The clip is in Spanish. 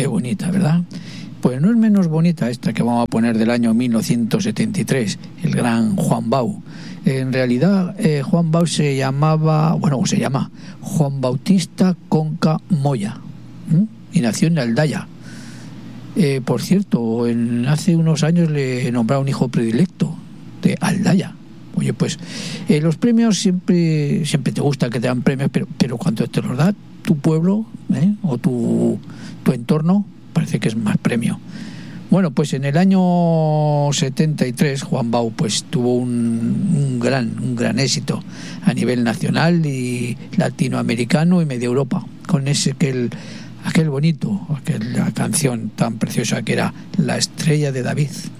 bonita, ¿verdad? Pues no es menos bonita esta que vamos a poner del año 1973, el gran Juan Bau. En realidad, Juan Bau se llama Juan Bautista Conca Moya, y nació en Aldaya. Por cierto, hace unos años le nombraron hijo predilecto de Aldaya. Oye, pues los premios siempre te gusta que te dan premios, pero cuando te los da tu pueblo o tu entorno, parece que es más premio. Bueno, pues en el año 73 Juan Bau pues tuvo un gran éxito a nivel nacional y latinoamericano y medio Europa, con aquella canción tan preciosa que era La estrella de David.